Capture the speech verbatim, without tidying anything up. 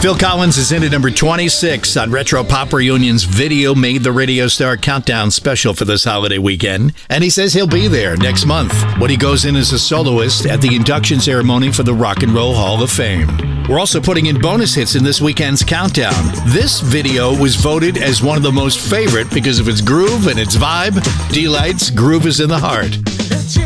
Phil Collins is in at number twenty-six on Retro Pop Reunion's Video Made the Radio Star Countdown special for this holiday weekend. And he says he'll be there next month when he goes in as a soloist at the induction ceremony for the Rock and Roll Hall of Fame. We're also putting in bonus hits in this weekend's countdown. This video was voted as one of the most favorite because of its groove and its vibe. D-Light's Groove is in the Heart.